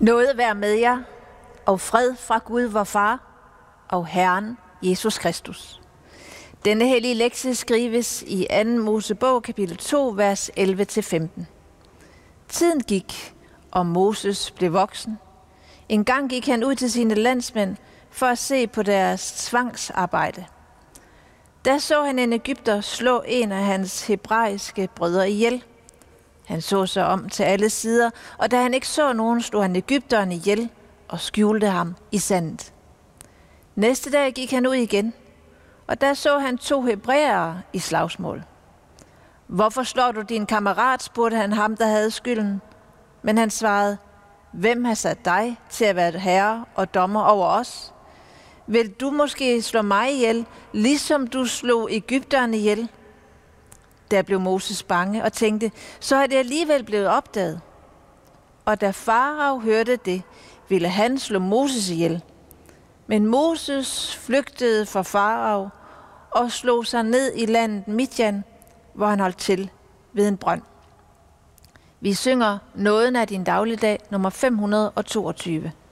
Nåde være med jer, og fred fra Gud vor Far og Herren Jesus Kristus. Denne hellige lektie skrives i 2. Mosebog, kapitel 2, vers 11-15. Tiden gik, og Moses blev voksen. En gang gik han ud til sine landsmænd for at se på deres tvangsarbejde. Der så han en egypter slå en af hans hebraiske brødre ihjel. Han så sig om til alle sider, og da han ikke så nogen, slog han egypteren ihjel og skjulte ham i sandet. Næste dag gik han ud igen, og der så han 2 hebræere i slagsmål. Hvorfor slår du din kammerat, spurgte han ham, der havde skylden. Men han svarede, hvem har sat dig til at være herre og dommer over os? Vil du måske slå mig ihjel, ligesom du slog egypteren ihjel? Der blev Moses bange og tænkte, så er det alligevel blevet opdaget. Og da Farao hørte det, ville han slå Moses ihjel. Men Moses flygtede fra Farao og slog sig ned i landet Midjan, hvor han holdt til ved en brønd. Vi synger Nåden af din dagligdag, nummer 522.